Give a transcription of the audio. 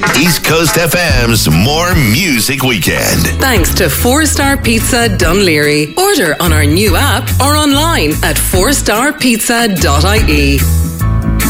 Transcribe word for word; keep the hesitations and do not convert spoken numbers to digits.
East Coast F M's More Music Weekend. Thanks to four star Pizza Dunleary. Order on our new app or online at four star pizza dot I E.